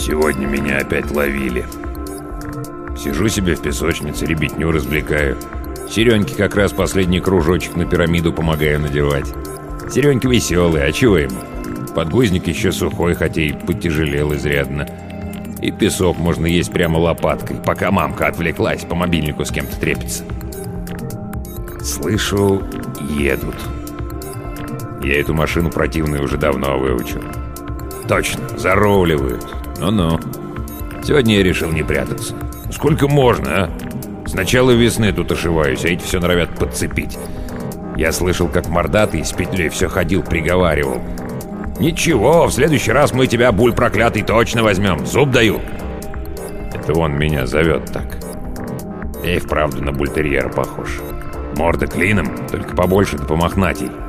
Сегодня меня опять ловили. Сижу себе в песочнице, ребятню развлекаю. Серёньке как раз последний кружочек на пирамиду помогаю надевать. Серёнька веселый, а чего ему? Подгузник еще сухой, хотя и потяжелел изрядно. И песок можно есть прямо лопаткой, пока мамка отвлеклась, по мобильнику с кем-то трепится. Слышу, едут. Я эту машину противную уже давно выучил. Точно, заруливают. Ну-ну. Сегодня я решил не прятаться. Сколько можно, а? С начала весны тут ошиваюсь, а эти все норовят подцепить. Я слышал, как мордатый с петлей все ходил, приговаривал. «Ничего, в следующий раз мы тебя, буль проклятый, точно возьмем, зуб даю». Это он меня зовет так. Я и вправду на бультерьера похож. Морда клином, только побольше да помохнатей.